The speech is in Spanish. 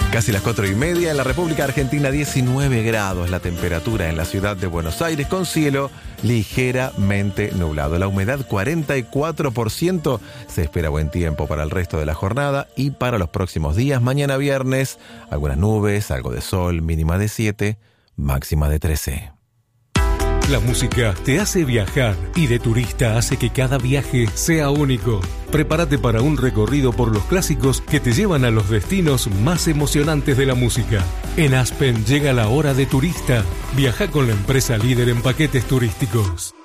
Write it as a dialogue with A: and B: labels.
A: Casi las 4:30 en la República Argentina, 19 grados la temperatura en la ciudad de Buenos Aires, con cielo ligeramente nublado. La humedad 44%, se espera buen tiempo para el resto de la jornada y para los próximos días. Mañana viernes, algunas nubes, algo de sol, mínima de 7, máxima de 13.
B: La música te hace viajar y de turista hace que cada viaje sea único. Prepárate para un recorrido por los clásicos que te llevan a los destinos más emocionantes de la música. En Aspen llega la hora de turista. Viaja con la empresa líder en paquetes turísticos.